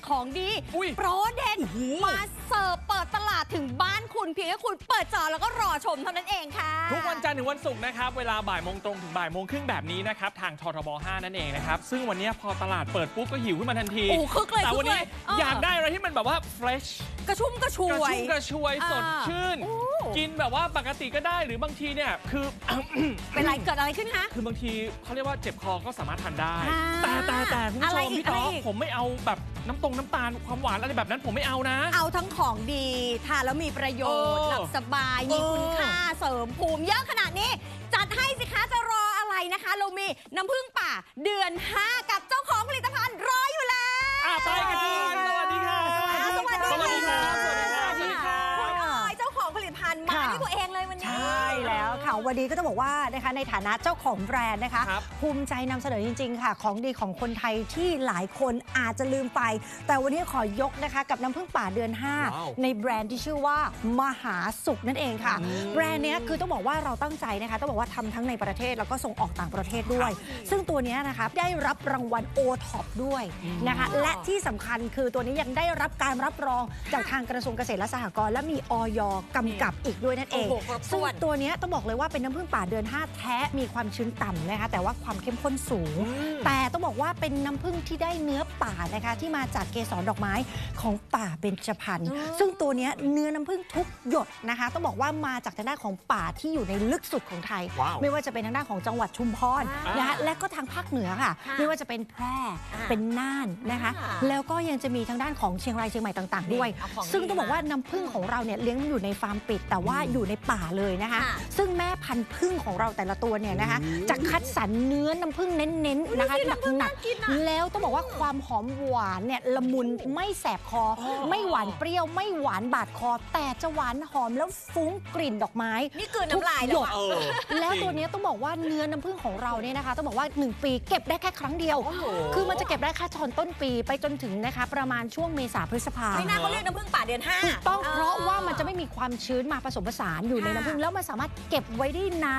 ของดีโปรเด็ดมาเสิร์ฟเปิดตลาดถึงบ้านคุณเพียงแค่คุณเปิดจอแล้วก็รอชมเท่านั้นเองค่ะทุกวันจันทร์ถึงวันศุกร์นะครับเวลาบ่ายโมงตรงถึงบ่ายโมงครึ่งแบบนี้นะครับทางททบ 5นั่นเองนะครับซึ่งวันนี้พอตลาดเปิดปุ๊บก็หิวขึ้นมาทันทีแต่วันนี้อยากได้อะไรที่มันแบบว่าเฟรชกระชุ่มกระชวยสดชื่นกินแบบว่าปกติก็ได้หรือบางทีเนี่ยคือเป็นไรเกิดอะไรขึ้นคะคือบางทีเขาเรียกว่าเจ็บคอก็สามารถทานได้แต่คุณผู้ชมพี่ต๊อกผมไม่เอาแบบน้ำตาลความหวานอะไรแบบนั้นผมไม่เอานะเอาทั้งของดีทานแล้วมีประโยชน์หลับสบายมีคุณค่าเสริมภูมิเยอะขนาดนี้จัดให้สิคะจะรออะไรนะคะเรามีน้ำผึ้งป่าเดือน 5กับเจ้าของผลิตภัณฑ์รออยู่แล้วไปกันดีสวัสดีค่ะสวัสดีค่ะสวัสดีค่ะคุณออยเจ้าของผลิตภัณฑ์มาด้วยตัวเองเลยวันนี้ใช่แล้วค่ะวันนี้ก็ต้องบอกว่านะคะในฐานะเจ้าของแบรนด์นะคะภูมิใจนำเสนอจริงๆค่ะของดีของคนไทยที่หลายคนอาจจะลืมไปแต่วันนี้ขอยกนะคะกับน้ำผึ้งป่าเดือน 5ในแบรนด์ที่ชื่อว่ามหาสุขนั่นเองค่ะแบรนด์นี้คือต้องบอกว่าเราตั้งใจนะคะต้องบอกว่าทำทั้งในประเทศแล้วก็ส่งออกต่างประเทศด้วยซึ่งตัวนี้นะคะได้รับรางวัล OTOP ด้วยนะคะและที่สำคัญคือตัวนี้ยังได้รับการรับรองจากทางกระทรวงเกษตรและสหกรณ์และมีอย.กำกับอีกด้วยนั่นเองซึ่งตัวนี้ต้องบอกเลยว่าเป็นน้ำผึ้งป่าเดือน 5แท้มีความชื้นต่ำนะคะแต่ว่าความเข้มข้นสูงแต่ต้องบอกว่าเป็นน้ำผึ้งที่ได้เนื้อป่านะคะที่มาจากเกสรดอกไม้ของป่าเบญจพรรณซึ่งตัวนี้เนื้อน้ำผึ้งทุกหยดนะคะต้องบอกว่ามาจากทางด้านของป่าที่อยู่ในลึกสุดของไทยไม่ว่าจะเป็นทางด้านของจังหวัดชุมพรนะคะและก็ทางภาคเหนือค่ะไม่ว่าจะเป็นแพร่เป็นน่านนะคะแล้วก็ยังจะมีทางด้านของเชียงรายเชียงใหม่ต่างๆด้วยซึ่งต้องบอกว่าน้ำผึ้งของเราเนี่ยเลี้ยงอยู่ในฟาร์มปิดแต่ว่าอยู่ในป่าเลยนะคะซึ่งแม่พันธุ์ผึ้งของเราแต่ละตัวเนี่ยนะคะจะคัดสรรเนื้อน้ำผึ้งเน้นๆนะคะหนักๆแล้วต้องบอกว่าความหอมหวานเนี่ยละมุนไม่แสบคอไม่หวานเปรี้ยวไม่หวานบาดคอแต่จะหวานหอมแล้วฟุ้งกลิ่นดอกไม้นี่คือน้ำลายเลยแล้วตัวนี้ต้องบอกว่าเนื้อน้ำผึ้งของเราเนี่ยนะคะต้องบอกว่า1ปีเก็บได้แค่ครั้งเดียวคือมันจะเก็บได้แค่ตอนต้นปีไปจนถึงนะคะประมาณช่วงเมษาพฤษภาไม่น่าเขาเรียกน้ำผึ้งป่าเดือน 5 ถูกต้องเพราะว่ามันจะไม่มีความชื้นมาผสมผสานอยู่ในน้ำผึ้งแล้วมันสามารถเก็บไว้ได้นาน